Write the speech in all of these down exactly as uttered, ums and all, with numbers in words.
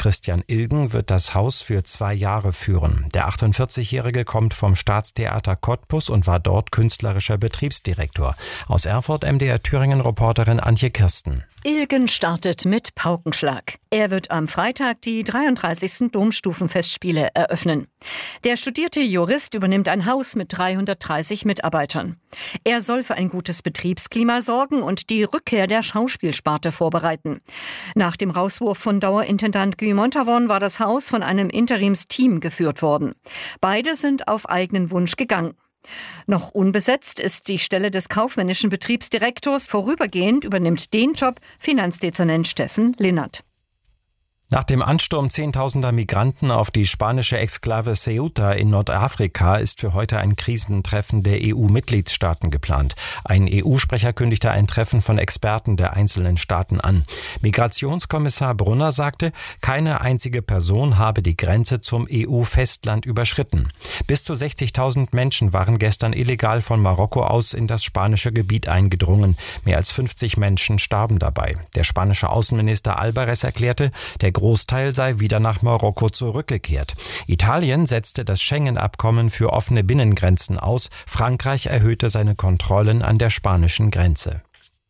Christian Ilgen wird das Haus für zwei Jahre führen. Der achtundvierzigjährige kommt vom Staatstheater Cottbus und war dort künstlerischer Betriebsdirektor. Aus Erfurt M D R Thüringen-Reporterin Antje Kirsten. Ilgen startet mit Paukenschlag. Er wird am Freitag die dreiunddreißigsten Domstufenfestspiele eröffnen. Der studierte Jurist übernimmt ein Haus mit dreihundertdreißig Mitarbeitern. Er soll für ein gutes Betriebsklima sorgen und die Rückkehr der Schauspielsparte vorbereiten. Nach dem Rauswurf von Dauerintendant Guy Montavon war das Haus von einem Interimsteam geführt worden. Beide sind auf eigenen Wunsch gegangen. Noch unbesetzt ist die Stelle des kaufmännischen Betriebsdirektors. Vorübergehend übernimmt den Job Finanzdezernent Steffen Linnert. Nach dem Ansturm zehntausender Migranten auf die spanische Exklave Ceuta in Nordafrika ist für heute ein Krisentreffen der E U-Mitgliedstaaten geplant. Ein E U-Sprecher kündigte ein Treffen von Experten der einzelnen Staaten an. Migrationskommissar Brunner sagte, keine einzige Person habe die Grenze zum E U-Festland überschritten. Bis zu sechzigtausend Menschen waren gestern illegal von Marokko aus in das spanische Gebiet eingedrungen. Mehr als fünfzig Menschen starben dabei. Der spanische Außenminister Albares erklärte, der Großteil sei wieder nach Marokko zurückgekehrt. Italien setzte das Schengen-Abkommen für offene Binnengrenzen aus. Frankreich erhöhte seine Kontrollen an der spanischen Grenze.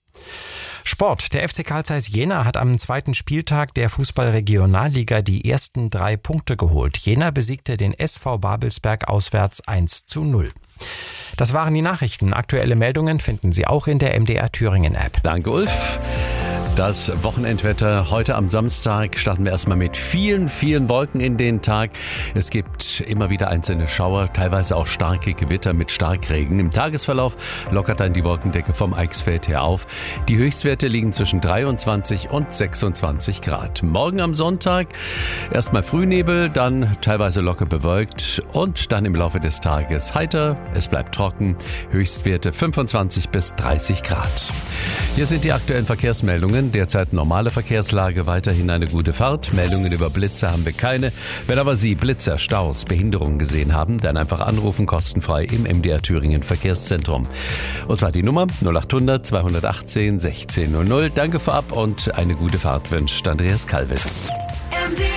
Sport. Der F C Carl Zeiss Jena hat am zweiten Spieltag der Fußball-Regionalliga die ersten drei Punkte geholt. Jena besiegte den S V Babelsberg auswärts eins zu null. Das waren die Nachrichten. Aktuelle Meldungen finden Sie auch in der M D R Thüringen-App. Danke, Ulf. Das Wochenendwetter heute am Samstag starten wir erstmal mit vielen, vielen Wolken in den Tag. Es gibt immer wieder einzelne Schauer, teilweise auch starke Gewitter mit Starkregen. Im Tagesverlauf lockert dann die Wolkendecke vom Eichsfeld her auf. Die Höchstwerte liegen zwischen dreiundzwanzig und sechsundzwanzig Grad. Morgen am Sonntag erstmal Frühnebel, dann teilweise locker bewölkt und dann im Laufe des Tages heiter. Es bleibt trocken, Höchstwerte fünfundzwanzig bis dreißig Grad. Hier sind die aktuellen Verkehrsmeldungen. Derzeit normale Verkehrslage, weiterhin eine gute Fahrt. Meldungen über Blitze haben wir keine. Wenn aber Sie Blitzer, Staus, Behinderungen gesehen haben, dann einfach anrufen, kostenfrei im M D R Thüringen Verkehrszentrum. Und zwar die Nummer null acht hundert zweihundertachtzehn sechzehn null null. Danke vorab und eine gute Fahrt wünscht Andreas Kalwitz. M D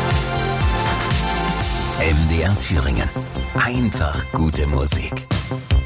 R Thüringen. M D R Thüringen. Einfach gute Musik.